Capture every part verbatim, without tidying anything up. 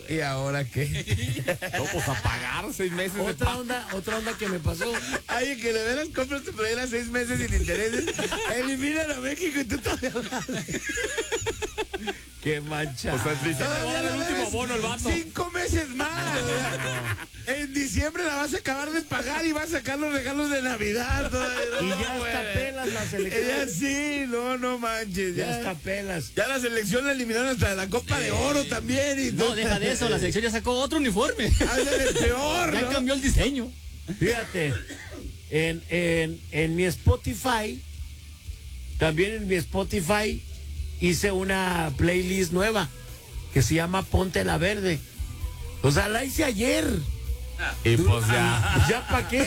¿y ahora qué? No, pues a pagar seis meses. Otra onda, otra onda que me pasó. Ay, que de veras compras tu playera seis meses sin intereses. Eliminan a México y tú todavía. Qué mancha. O sea, sí, se va a dar el último bono el vato. Cinco meses más. En diciembre la vas a acabar de pagar y vas a sacar los regalos de Navidad. Y ya está pelas la selección. Ya sí, no, no manches. Ya Ya, está pelas. ya la selección la eliminaron hasta la Copa de Oro también. Y No, deja de eso, la selección ya sacó otro uniforme. Ándale, peor, Ya ¿no? cambió el diseño. Fíjate, en, en, en mi Spotify, también en mi Spotify, hice una playlist nueva que se llama Ponte la Verde. O sea, la hice ayer. Y pues ya. ¿Ya para qué?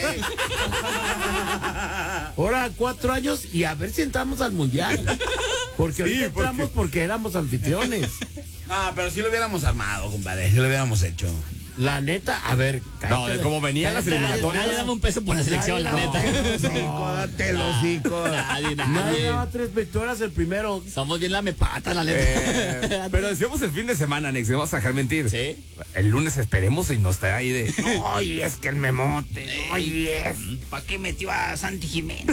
Ahora cuatro años y a ver si entramos al mundial. Porque ahorita entramos porque éramos anfitriones. Ah, pero si lo hubiéramos armado, compadre. Si lo hubiéramos hecho. La neta, a ver. No, de cómo venían las eliminatorias. Nadie daba un peso por la selección, la neta. Hocico, date el hocico. Nadie, Nadie nadie. daba tres victorias el primero. Somos bien lamepata, la neta. Eh, pero decíamos el fin de semana, Nex, no vamos a dejar mentir. Sí. El lunes esperemos y no está ahí de. Oye, es que el memote. Oye, es. ¿Para qué metió a Santi Jiménez?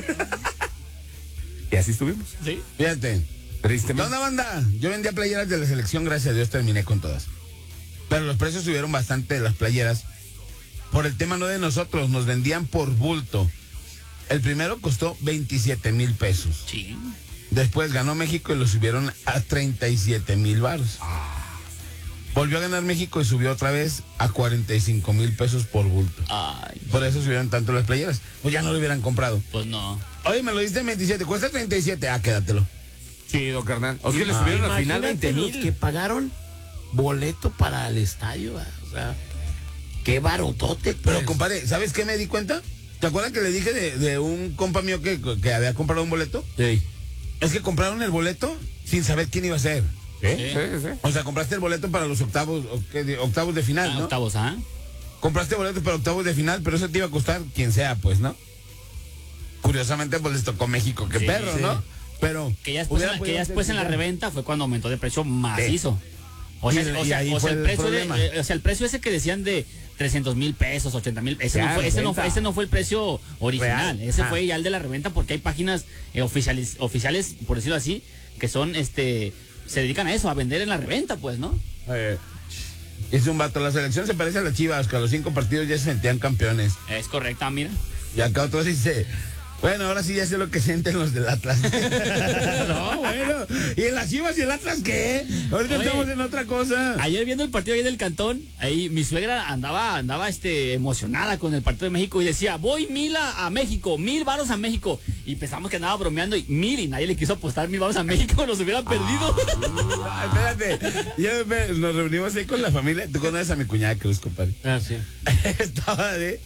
Y así estuvimos. Sí. Fíjate. ¿Qué Tristemente. onda, banda? Yo vendía playeras de la selección, gracias a Dios terminé con todas. Pero los precios subieron bastante de las playeras. Por el tema no de nosotros, nos vendían por bulto. El primero costó veintisiete mil pesos. Sí. Después ganó México y lo subieron a treinta y siete mil baros. Volvió a ganar México y subió otra vez a cuarenta y cinco mil pesos por bulto. Ay, Por eso subieron tanto las playeras. Pues ya no lo hubieran comprado. pues no. Oye, me lo diste en veintisiete, cuesta treinta y siete. Ah, quédatelo. Sí, don carnal. O sea, le subieron al final Imagínate veinte los que mil. pagaron boleto para el estadio. ¿Va? O sea, qué barotote. Pero, pues. compadre, ¿sabes qué me di cuenta? ¿Te acuerdas que le dije de, de un compa mío que, que había comprado un boleto? Sí. Es que compraron el boleto sin saber quién iba a ser. Sí, sí, sí. O sea, compraste el boleto para los octavos, o qué, de- octavos de final, Ah, ¿no? octavos, ¿ah? Compraste boletos para octavos de final, pero eso te iba a costar quien sea, pues, ¿no? Curiosamente, pues les tocó México, qué Sí, perro, sí. ¿no? Pero Que ya después, en hubiera la, que podido ya ser después en la quien sea. reventa fue cuando aumentó de precio macizo. O sea, Y- o y sea, ahí o sea, fue el el precio de- problema. eh, o sea, el precio ese que decían de trescientos mil pesos, ochenta mil, ese, Ya, no fue, ese, no, reventa. fue- ese no fue el precio original. Real. Ese Ah. fue ya el de la reventa porque hay páginas eh, oficiales, oficiales, por decirlo así, que son, este, se dedican a eso, a vender en la reventa, pues, ¿no? Eh, es un vato, la selección se parece a las Chivas, que a los cinco partidos ya se sentían campeones. Es correcta, mira. Y acá otros dice, bueno, ahora sí ya sé lo que sienten los del Atlas. No, bueno. ¿Y en las Chivas y el Atlas qué? Ahorita Oye, estamos en otra cosa. Ayer viendo el partido ahí del Cantón, ahí mi suegra andaba, andaba este emocionada con el partido de México y decía, voy mil a, a México, mil varos a México. Y pensamos que andaba bromeando y mil y nadie le quiso apostar mil varos a México, los hubieran perdido. Ah, espérate, yo me- nos reunimos ahí con la familia. Tú conoces a mi cuñada Cruz, compadre. Ah, sí. Estaba de.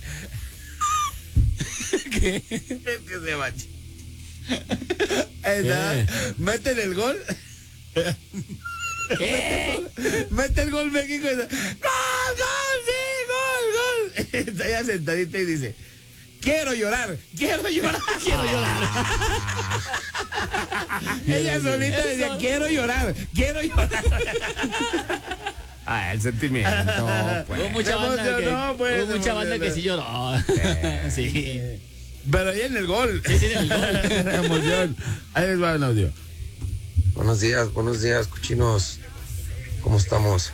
¿Qué? Es que se mancha. Estaba- Meten el gol. ¿Qué? Mete el gol México y dice, ¡gol, gol, sí, gol, gol! Está ella sentadita y dice, quiero llorar, quiero llorar, quiero llorar. Ella solita decía, quiero llorar, quiero llorar. Ah, el sentimiento, pues. Hubo mucha Se banda que, emocionó, pues, hubo se mucha banda que emocionó. sí lloró. Sí. Pero ahí en el gol. Sí, sí, en el gol. La emoción. Ahí les va el audio. Buenos días, buenos días, cochinos. ¿Cómo estamos?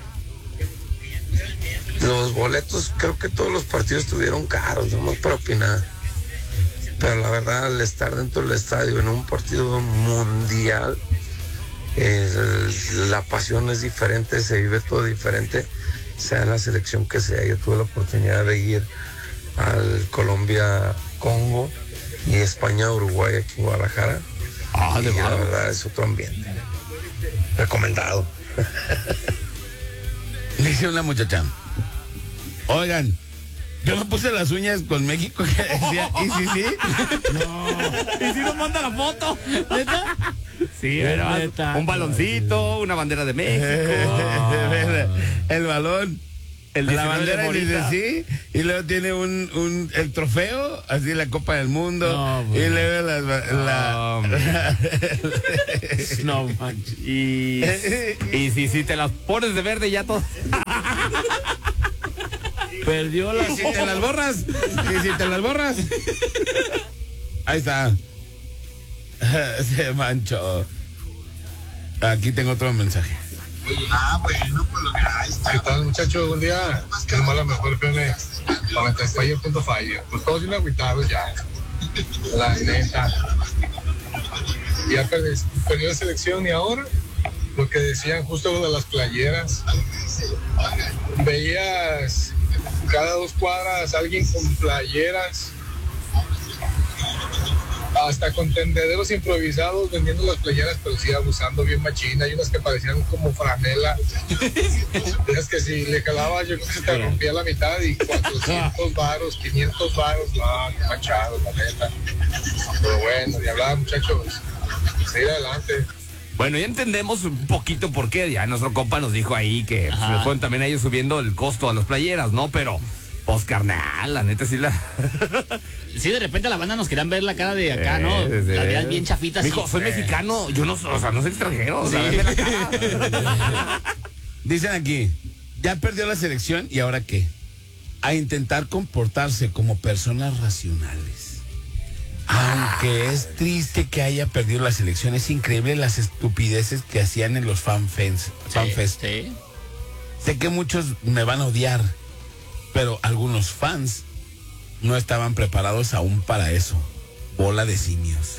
Los boletos, creo que todos los partidos estuvieron caros, nomás para opinar. Pero la verdad, al estar dentro del estadio en un partido mundial, eh, la pasión es diferente, se vive todo diferente, sea en la selección que sea. Yo tuve la oportunidad de ir al Colombia-Congo y España-Uruguay aquí en Guadalajara. Ah, de Y la bárbaro. verdad es otro ambiente. Recomendado. Dice una muchacha, oigan, yo me puse las uñas con México que decía, ¿y sí, sí? ¿Y si nos manda la foto? ¿Neta? Sí, Es era neta. un baloncito, una bandera de México. El balón. El la diecinueve de bandera dice Morita. sí, y luego tiene un, un el trofeo, así la Copa del Mundo, No, y güey. luego la, la- hombre. No manches. Y, y si, si te las pones de verde ya todo. Perdió la y si te las borras, y si te las borras, ahí está. Se manchó. Aquí tengo otro mensaje. ¿Qué tal, muchachos? Buen día. Qué mala mejor F M noventa y seis punto cinco. Pues todos bien agüitados ya. La neta. Ya perdí, perdió la selección y ahora lo que decían justo lo de las playeras. Veías cada dos cuadras alguien con playeras. Hasta con tendederos improvisados vendiendo las playeras, pero sí abusando bien machina. Hay unas que parecían como franela. Esas que si le jalabas, yo creo que se te rompía la mitad y cuatrocientos varos, quinientos varos. No, qué machado, la neta. Pero bueno, de hablar, muchachos. Seguir adelante. Bueno, ya entendemos un poquito por qué. Ya nuestro compa nos dijo ahí que pues, le fueron también ellos subiendo el costo a las playeras, ¿no? Pero, pues carnal, la neta sí la. Sí, de repente la banda nos querían ver la cara de acá, ¿no? Sí, sí. Las veías bien chafitas. Mijo, sí. soy mexicano, yo no, o sea, no soy extranjero. O sea, Sí. veme la cara. Dicen aquí, ya perdió la selección y ahora qué? A intentar comportarse como personas racionales. Aunque es triste que haya perdido la selección, es increíble las estupideces que hacían en los fanfest. fanfest. Sí. Sé que muchos me van a odiar, pero algunos fans no estaban preparados aún para eso. Bola de simios.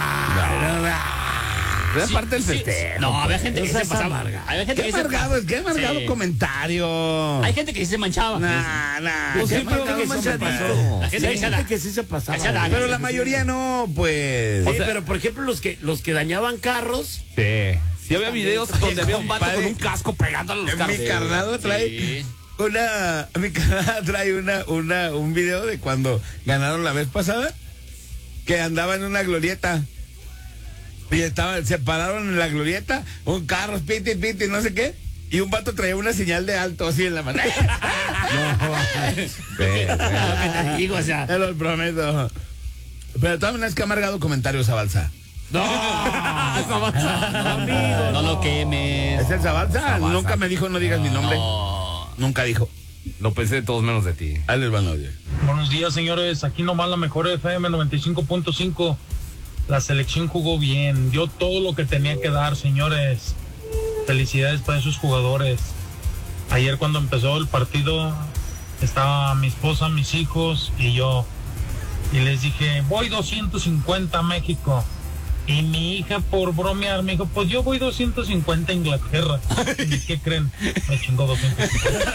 Es parte del Sí, festejo. No, había gente que Esa se es pasaba. amarga. Había gente Qué que se amargado, qué amargado Sí. comentario. Hay gente que sí se manchaba. Nah, nah, Pues qué sí, pero amargado qué manchadito. comentario. La gente Sí, hay que se gente da- que sí se pasaba. que se da- Pero la mayoría no, pues. Sí, O sea- pero por ejemplo los que los que dañaban carros, Sí. Sí había videos donde había un vato Compadre, con un casco pegándole a los carros. Mi carnal trae Sí. una, mi carnal trae una, una, un video de cuando ganaron la vez pasada, que andaba en una glorieta. Y estaban, se pararon en la glorieta, un carro, piti, piti, no sé qué, y un vato traía una señal de alto así en la mano. Lo que te digo, o sea. Te lo prometo. Pero de todas maneras que ha amargado comentarios a Balsa. No lo quemes. ¿Es el Zabalza? Zabalza. Nunca me dijo no digas mi nombre. No. Nunca dijo. Lo pensé de todos menos de ti. Ahí les van a oír. Buenos días, señores. Aquí nomás la mejor F M noventa y cinco punto cinco. La selección jugó bien, dio todo lo que tenía que dar, señores. Felicidades para esos jugadores. Ayer cuando empezó el partido, estaba mi esposa, mis hijos y yo. Y les dije, voy doscientos cincuenta a México. Y mi hija, por bromear, me dijo, pues yo voy doscientos cincuenta a Inglaterra. ¿Y qué creen? Me chingó doscientos cincuenta.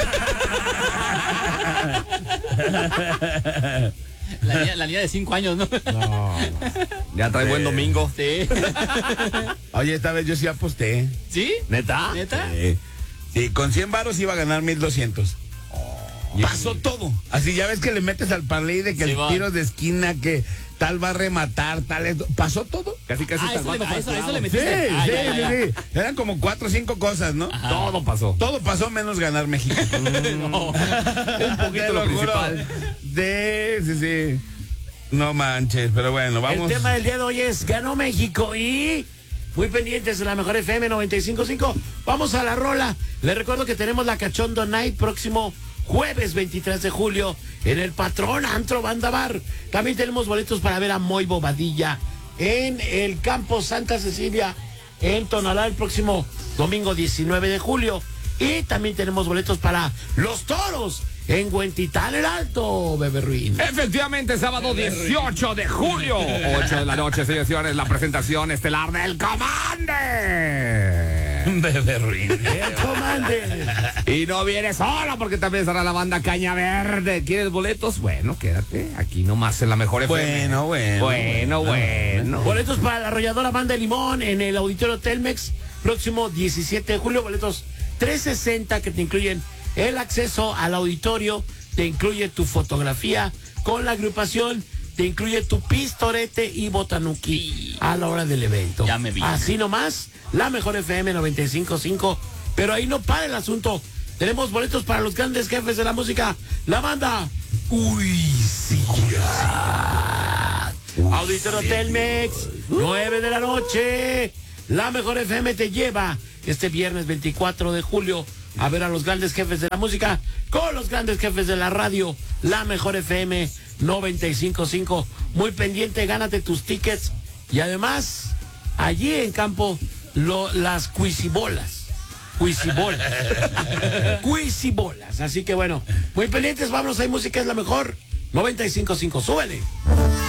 La niña, la niña de cinco años, ¿no? Ya trae buen domingo. Sí. Oye, esta vez yo sí aposté. ¿Sí? ¿Neta? ¿Neta? Sí, sí, con cien varos iba a ganar mil doscientos. Pasó todo. Así ya ves que le metes al parlay de que Sí, el va. tiro de esquina, que tal va a rematar, tal es. Pasó todo. Casi, casi Ah, está eso le, guapo a eso, a eso le Sí, metiste. Ah, sí, ya, ya, ya. sí, sí. Eran como cuatro o cinco cosas, ¿no? Todo pasó. Todo pasó menos ganar México. No. Un poquito Te lo juro. principal. Sí, sí, sí. No manches, pero bueno, vamos. el tema del día de hoy es ganó México y muy pendientes de la mejor F M noventa y cinco punto cinco. Vamos a la rola. Les recuerdo que tenemos la Cachondo Night próximo jueves veintitrés de julio en el Patrón Antro Banda Bar. También tenemos boletos para ver a Moy Bobadilla en el Campo Santa Cecilia en Tonalá el próximo domingo diecinueve de julio. Y también tenemos boletos para Los Toros en Huentitán el Alto, Bebe Ruin. Efectivamente, sábado dieciocho de julio, ocho de la noche, señores y señores, la presentación estelar del Comande. Bebé ruin. ¡El comande! Y no viene solo porque también estará la banda Caña Verde. ¿Quieres boletos? Bueno, quédate aquí nomás en la mejor F M. Bueno, bueno. Bueno, bueno. Boletos para la arrolladora Banda de Limón en el Auditorio Telmex, próximo diecisiete de julio. Boletos trescientos sesenta que te incluyen el acceso al auditorio, te incluye tu fotografía con la agrupación, te incluye tu pistorete y botanuki a la hora del evento. Ya me vi. Así nomás, la mejor F M noventa y cinco punto cinco. Pero ahí no para el asunto. Tenemos boletos para los grandes jefes de la música. La banda. Uy, sí. Auditorio Telmex, nueve de la noche. La Mejor F M te lleva este viernes veinticuatro de julio a ver a los grandes jefes de la música con los grandes jefes de la radio. La Mejor F M noventa y cinco punto cinco. Muy pendiente, gánate tus tickets. Y además, allí en campo, lo, las cuisibolas. Cuisibolas. Cuisibolas. Así que bueno, muy pendientes, vámonos, hay música, es la mejor. noventa y cinco punto cinco, súbele.